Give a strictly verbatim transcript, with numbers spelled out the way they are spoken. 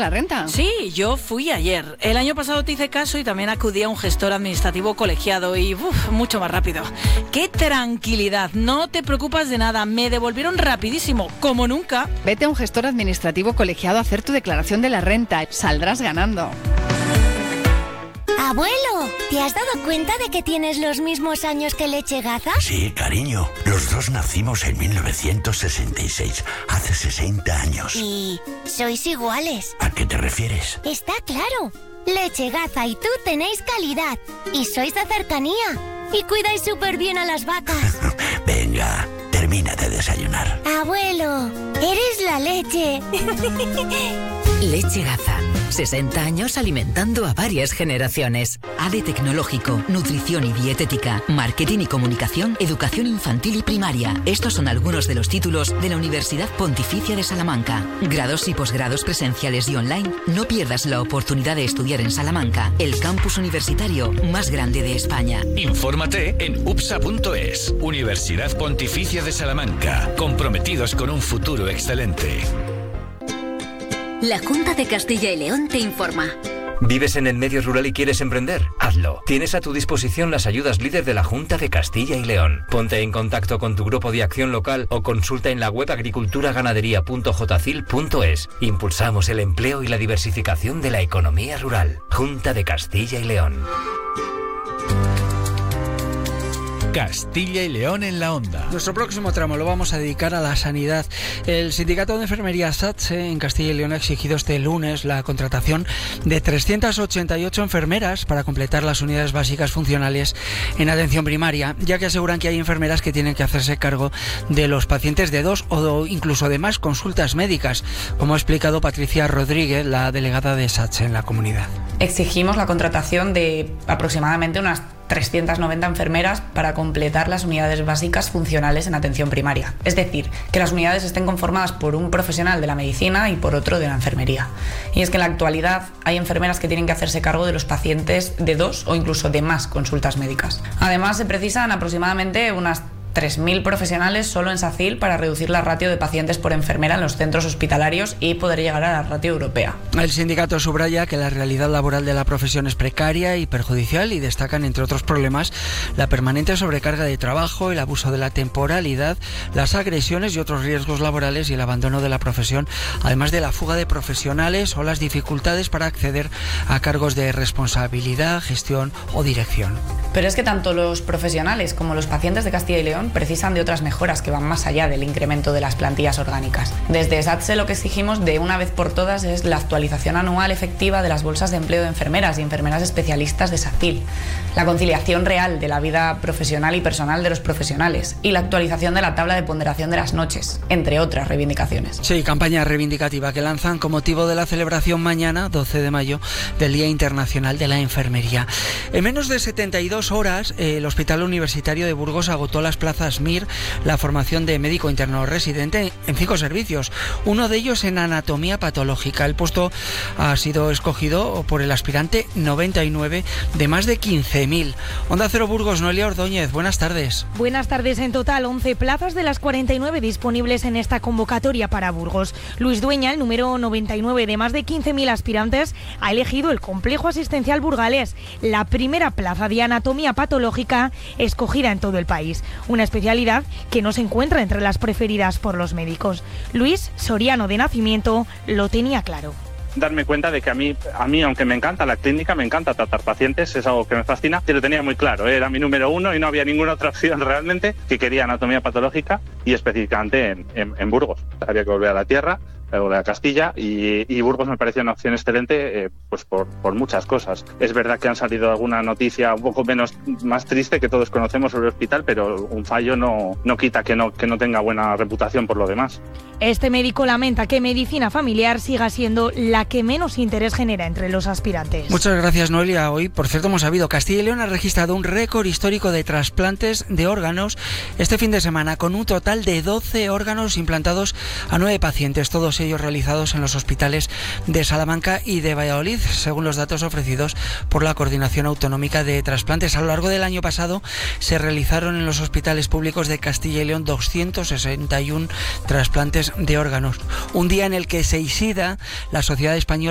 la renta. Sí, yo fui ayer. El año pasado te hice caso y también acudí a un gestor administrativo colegiado y uf, mucho más rápido. ¡Qué tranquilidad! No te preocupas de nada. Me devolvieron rapidísimo, como nunca. Vete a un gestor administrativo colegiado a hacer tu declaración de la renta. Saldrás ganando. Abuelo, ¿te has dado cuenta de que tienes los mismos años que Leche Gaza? Sí, cariño. Los dos nacimos en mil novecientos sesenta y seis, hace sesenta años. ¿Y sois iguales? ¿A qué te refieres? Está claro. Leche Gaza y tú tenéis calidad. Y sois de cercanía. Y cuidáis súper bien a las vacas. Venga, termina de desayunar. Abuelo, eres la leche. Leche Gaza. sesenta años alimentando a varias generaciones. A D E Tecnológico, Nutrición y Dietética, Marketing y Comunicación, Educación Infantil y Primaria. Estos son algunos de los títulos de la Universidad Pontificia de Salamanca. Grados y posgrados presenciales y online. No pierdas la oportunidad de estudiar en Salamanca, el campus universitario más grande de España. Infórmate en U P S A punto es. Universidad Pontificia de Salamanca. Comprometidos con un futuro excelente. La Junta de Castilla y León te informa. ¿Vives en el medio rural y quieres emprender? Hazlo. Tienes a tu disposición las ayudas líder de la Junta de Castilla y León. Ponte en contacto con tu grupo de acción local o consulta en la web agricultura ganadería punto jocil punto es. Impulsamos el empleo y la diversificación de la economía rural. Junta de Castilla y León. Castilla y León en la onda. Nuestro próximo tramo lo vamos a dedicar a la sanidad. El sindicato de enfermería SATSE en Castilla y León ha exigido este lunes la contratación de trescientas ochenta y ocho enfermeras para completar las unidades básicas funcionales en atención primaria, ya que aseguran que hay enfermeras que tienen que hacerse cargo de los pacientes de dos o incluso de más consultas médicas, como ha explicado Patricia Rodríguez, la delegada de SATSE en la comunidad. Exigimos la contratación de aproximadamente unas trescientas noventa enfermeras para completar las unidades básicas funcionales en atención primaria. Es decir, que las unidades estén conformadas por un profesional de la medicina y por otro de la enfermería. Y es que en la actualidad hay enfermeras que tienen que hacerse cargo de los pacientes de dos o incluso de más consultas médicas. Además, se precisan aproximadamente unas tres mil profesionales solo en SACIL para reducir la ratio de pacientes por enfermera en los centros hospitalarios y poder llegar a la ratio europea. El sindicato subraya que la realidad laboral de la profesión es precaria y perjudicial y destacan, entre otros problemas, la permanente sobrecarga de trabajo, el abuso de la temporalidad, las agresiones y otros riesgos laborales y el abandono de la profesión, además de la fuga de profesionales o las dificultades para acceder a cargos de responsabilidad, gestión o dirección. Pero es que tanto los profesionales como los pacientes de Castilla y León precisan de otras mejoras que van más allá del incremento de las plantillas orgánicas. Desde SATSE lo que exigimos de una vez por todas es la actualización anual efectiva de las bolsas de empleo de enfermeras y enfermeras especialistas de SACIL, la conciliación real de la vida profesional y personal de los profesionales y la actualización de la tabla de ponderación de las noches, entre otras reivindicaciones. Sí, campaña reivindicativa que lanzan con motivo de la celebración mañana, doce de mayo, del Día Internacional de la Enfermería. En menos de setenta y dos horas, eh, el Hospital Universitario de Burgos agotó las plazas M I R, la formación de médico interno residente, en cinco servicios, uno de ellos en anatomía patológica. El puesto ha sido escogido por el aspirante noventa y nueve de más de quince mil. Onda Cero Burgos, Noelia Ordóñez, buenas tardes. Buenas tardes. En total, once plazas de las cuarenta y nueve disponibles en esta convocatoria para Burgos. Luis Dueña, el número noventa y nueve de más de quince mil aspirantes, ha elegido el Complejo Asistencial Burgalés, la primera plaza de anatomía patológica escogida en todo el país. Una especialidad que no se encuentra entre las preferidas por los médicos. Luis, soriano de nacimiento, lo tenía claro. Darme cuenta de que a mí, a mí, aunque me encanta la clínica, me encanta tratar pacientes, es algo que me fascina, y lo tenía muy claro, ¿eh? Era mi número uno y no había ninguna otra opción realmente, que quería anatomía patológica y específicamente en, en, en Burgos. Había que volver a la tierra, volver a Castilla y, y Burgos me pareció una opción excelente, eh, pues por, por muchas cosas. Es verdad que han salido alguna noticia un poco menos más triste que todos conocemos sobre el hospital, pero un fallo no, no quita que no, que no tenga buena reputación por lo demás. Este médico lamenta que medicina familiar siga siendo la que menos interés genera entre los aspirantes. Muchas gracias, Noelia. Hoy, por cierto, hemos sabido, Castilla y León ha registrado un récord histórico de trasplantes de órganos este fin de semana, con un total de doce órganos implantados a nueve pacientes, todos ellos realizados en los hospitales de Salamanca y de Valladolid, según los datos ofrecidos por la Coordinación Autonómica de Trasplantes. A lo largo del año pasado se realizaron en los hospitales públicos de Castilla y León doscientos sesenta y uno trasplantes de órganos. Un día en el que se ISIDA, la Sociedad Española